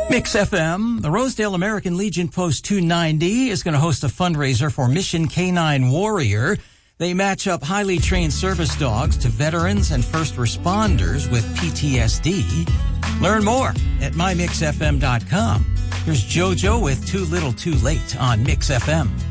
Mix FM, the Rosedale American Legion Post 290 is going to host a fundraiser for Mission Canine Warrior. They match up highly trained service dogs to veterans and first responders with PTSD. Learn more at mymixfm.com. Here's JoJo with Too Little Too Late on Mix FM.